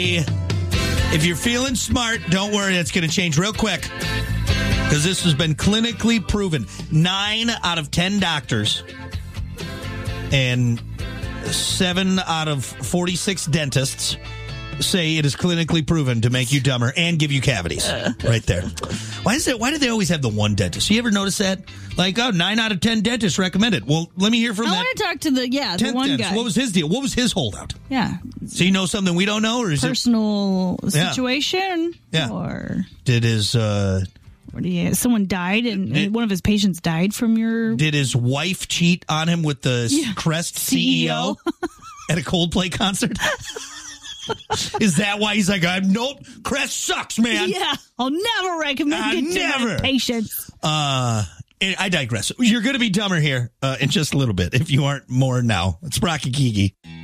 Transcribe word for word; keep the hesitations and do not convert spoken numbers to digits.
If you're feeling smart, don't worry. It's going to change real quick. Because this has been clinically proven. Nine out of ten doctors and seven out of forty-six dentists say it is clinically proven to make you dumber and give you cavities. Uh. Right there. Why is it? Why do they always have the one dentist? You ever notice that? Like, oh, nine out of ten dentists recommend it. Well, let me hear from I that. I want to talk to the, yeah, the one dentist. guy. What was his deal? What was his holdout? Yeah. So you know something we don't know? Or is Personal it... situation? Yeah. Or... Did his... Uh, Or he, someone died, and, and one of his patients died from your... Did his wife cheat on him with the yeah. Crest C E O at a Coldplay concert? Is that why he's like, uh, nope, Crest sucks, man. Yeah, I'll never recommend I it never. to my patients. Uh, I digress. You're going to be dumber here uh, in just a little bit, if you aren't more now. It's Brock and Kiki.